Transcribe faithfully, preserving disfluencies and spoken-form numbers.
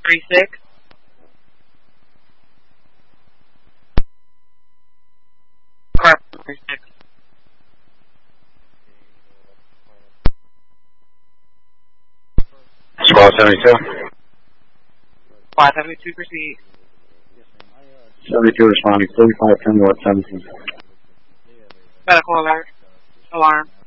three six. Correct, three six. Squad seventy-two. Squad seventy-two, proceed. seventy-two responding, thirty-five ten North seventeen. Medical alert. Alarm.